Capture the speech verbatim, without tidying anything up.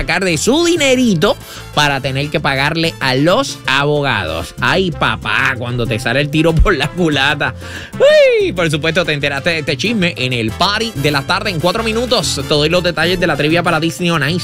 sacar de su dinerito para tener que pagarle a los abogados. Ay, papá, cuando te sale el tiro por la culata. Uy, por supuesto, te enteraste de este chisme en el party de la tarde en cuatro minutos. Te doy los detalles de la trivia para Disney on Ice.